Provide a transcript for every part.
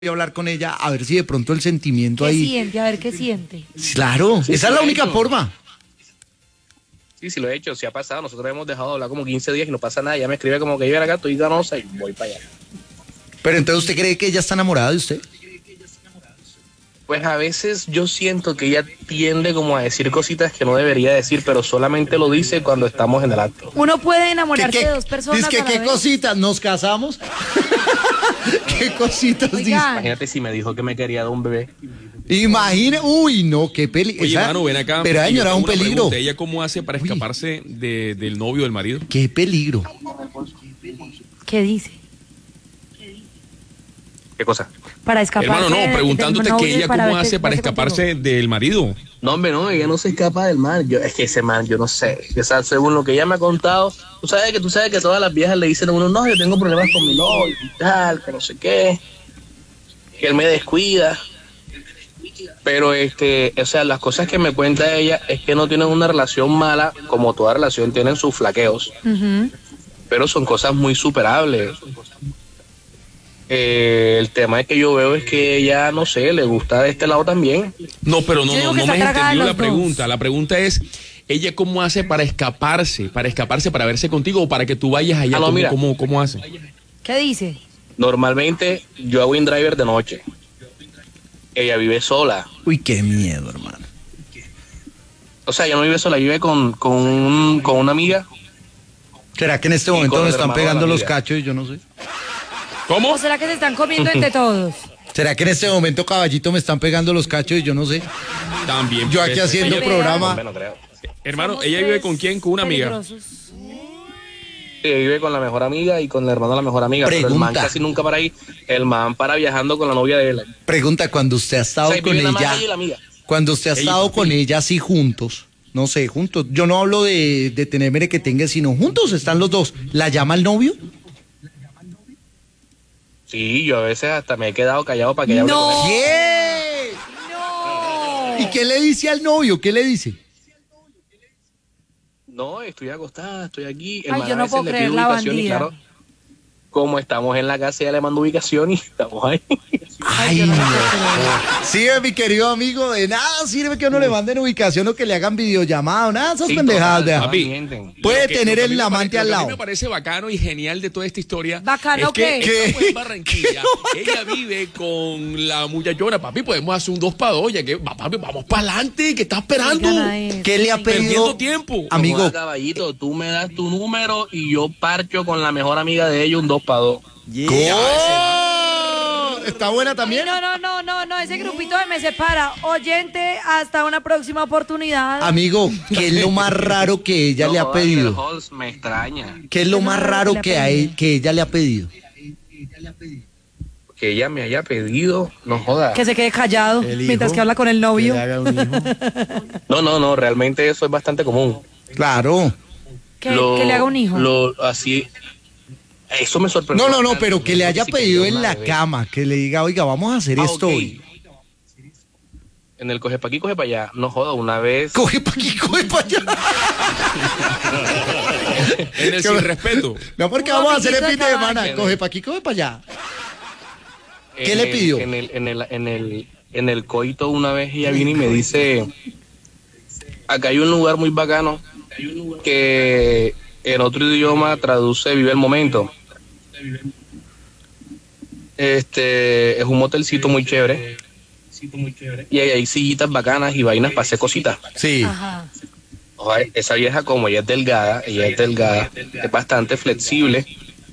a hablar con ella a ver si de pronto el sentimiento ¿Qué ahí. siente? A ver qué siente. Claro, Sí, esa es sí, la lo he única hecho. forma. Sí, lo he hecho, sí ha pasado. Nosotros hemos dejado de hablar como 15 días y no pasa nada. Ella me escribe como que yo ven acá, estoy ganosa y voy para allá. Pero entonces usted cree que ella está enamorada de usted. Pues a veces yo siento que ella tiende como a decir cositas que no debería decir, pero solamente lo dice cuando estamos en el acto. Uno puede enamorarse de dos personas Dice que a la qué vez. cositas, nos casamos. ¿Qué cositas dice? Oigan. Imagínate si me dijo que me quería dar un bebé. Imagine, uy, no, qué peligro. Oye, mano, ven acá. Pero yo señora, tengo un una peligro. pregunta. ¿Ella cómo hace para escaparse del novio, del marido? Qué peligro. ¿Qué dice? ¿Qué cosa? Para escapar. Hermano, no, preguntándote que ella cómo hace para escaparse del marido. No, hombre, no, ella no se escapa del man. Es que ese man, yo no sé. O sea, según lo que ella me ha contado, tú sabes que todas las viejas le dicen a uno, no, yo tengo problemas con mi novio y tal, que no sé qué, que él me descuida. Pero o sea, las cosas que me cuenta ella es que no tienen una relación mala, como toda relación tienen sus flaqueos, pero son cosas muy superables. El tema es que yo veo es que ella, no sé, le gusta de este lado también. No, pero Yo digo no que me está has tragada entendido la los dos. pregunta. La pregunta es, ¿ella cómo hace para escaparse, para verse contigo o para que tú vayas allá? Ah, no, mira. ¿Cómo hace? ¿Qué dice? Normalmente yo hago InDriver de noche. Ella vive sola. Uy, qué miedo, hermano. O sea, ella no vive sola, vive con una amiga. ¿Será que en este Y momento con me el están hermano de pegando la los amiga. cachos y yo no sé? ¿Cómo? ¿O será que se están comiendo entre todos? ¿Será que en este momento, caballito, me están pegando los cachos y yo no sé? También. Yo aquí haciendo Ella- programa. No creo. Hermano, Somos ¿ella vive tres con quién? ¿Con una amiga? peligrosos. Ella vive con la mejor amiga y con el hermano de la mejor amiga. Pero el man Pregunta. casi nunca para ahí. El man para viajando con la novia de él. Pregunta, cuando usted ha O estado sea, con vive nada más ella, ella y la amiga. cuando usted ha Ey, estado papi. con ella así juntos, no sé, juntos, yo no hablo de tener mere que tenga, sino juntos están los dos, ¿la llama el novio? Sí, yo a veces hasta me he quedado callado para que ella hable No. con él. ¿Qué? ¡No! ¿Y qué le dice al novio? ¿Qué le dice? No, estoy acostada, estoy aquí. Ay, man yo a no veces puedo le creer pide la ubicación y bandida. claro, como estamos en la casa, ella le manda ubicación y estamos ahí. Ay, yo no no. lo puedo creer. Sí, mi querido amigo, de nada sirve que uno le manden ubicación o que le hagan videollamada, nada, esas Sí, pendejadas. total, vea. papi. mienten. Puede Lo que- tener lo que a mí el me amante pare- al lo que lado. A mí me parece bacano y genial de toda esta historia. ¿Bacano es que qué? estamos en Barranquilla. Ella vive con la muchachona. Papi, podemos hacer un 2 para 2. Ya que, papi, vamos para adelante. ¿Qué estás esperando? Oigan a él. ¿Qué le ha pedido? Perdiendo tiempo. Amigo, Como, caballito, tú me das tu número y yo parcho con la mejor amiga de ella un 2 para 2. ¡Oh! ¿Está buena también? No, ese grupito me separa. Oyente, hasta una próxima oportunidad. Amigo, ¿qué es lo más raro que ella le ha pedido? Halls me extraña. ¿Qué es lo ¿Qué es más raro que, que ella le ha pedido? Que ella me haya pedido, no joda. Que se quede callado mientras que habla con el novio. No, realmente eso es bastante común. Claro. Que le haga un hijo. Así, eso me sorprendió. No, pero que le haya Sí, pedido yo en una la bebé. cama, que le diga, oiga, vamos a hacer esto ok. hoy. En el coge pa' aquí, coge pa' allá. No joda, una vez. Coge pa' aquí, coge pa' allá. En el sin respeto. No, porque Un vamos a hacer el amiguito fin de de caballo. semana. Coge pa' aquí, coge pa' allá. ¿Qué en le el- pidió? En el coito una vez ella viene y me dice, acá hay un lugar muy bacano que en otro idioma traduce vive el momento. Es un motelcito muy chévere y ahí hay sillitas bacanas y vainas para hacer cositas. Sí. Ajá. Ojalá, esa vieja como ella es delgada, es bastante flexible.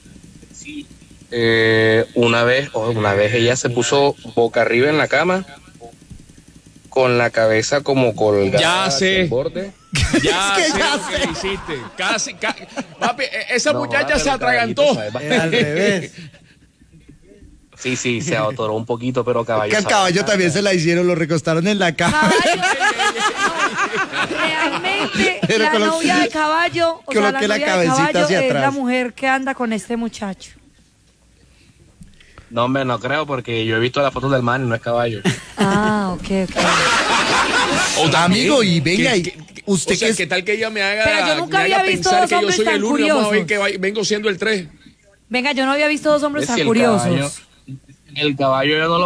Una vez ella se puso boca arriba en la cama con la cabeza como colgada Ya hacia sé. el borde. Ya Es que sé ya lo que sé. le hiciste. Papi, esa No, muchacha joda, se pero atragantó. caballito, ¿sabes? Era al revés. Sí, se atoró un poquito, pero caballo. Que al caballo también se la hicieron, lo recostaron en la cama. Caballo. Realmente, Pero la colo- novia de caballo, o sea, la coloqué la novia de cabecita caballo hacia es atrás. la mujer que anda con este muchacho. No, hombre, no creo, porque yo he visto las fotos del man y no es caballo. Ah, ok. O también, Amigo, y venga, y usted o sea, que es- ¿qué tal que ella me haga, Pero yo nunca me haga había visto pensar dos que yo hombres soy tan el 1 y vamos a ver curiosos. que vengo siendo el 3? Venga, yo no había visto dos hombres Es tan si el curiosos. caballo- El caballo yo no lo